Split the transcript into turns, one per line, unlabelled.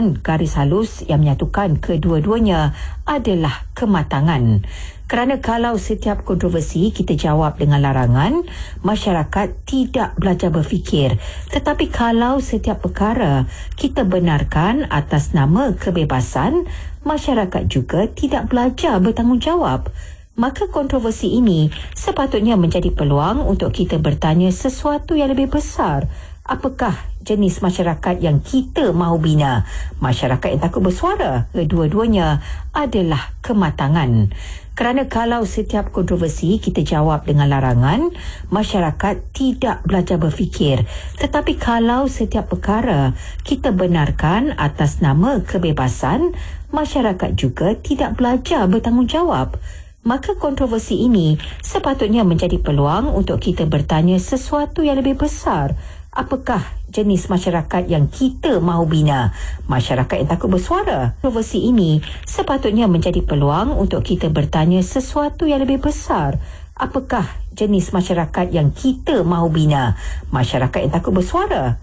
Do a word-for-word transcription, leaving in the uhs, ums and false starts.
menyatakan garis halus yang menyatukan kedua-duanya adalah kematangan. Kerana kalau setiap kontroversi kita jawab dengan larangan, masyarakat tidak belajar berfikir. Tetapi kalau setiap perkara kita benarkan atas nama kebebasan, masyarakat juga tidak belajar bertanggungjawab. Maka kontroversi ini sepatutnya menjadi peluang untuk kita bertanya sesuatu yang lebih besar. Apakah jenis masyarakat yang kita mahu bina? Masyarakat yang takut bersuara? Kedua-duanya adalah kematangan. Kerana kalau setiap kontroversi kita jawab dengan larangan, masyarakat tidak belajar berfikir. Tetapi kalau setiap perkara kita benarkan atas nama kebebasan, masyarakat juga tidak belajar bertanggungjawab. Maka kontroversi ini sepatutnya menjadi peluang untuk kita bertanya sesuatu yang lebih besar. Apakah jenis masyarakat yang kita mahu bina? Masyarakat yang takut bersuara? Kontroversi ini sepatutnya menjadi peluang untuk kita bertanya sesuatu yang lebih besar. Apakah jenis masyarakat yang kita mahu bina? Masyarakat yang takut bersuara?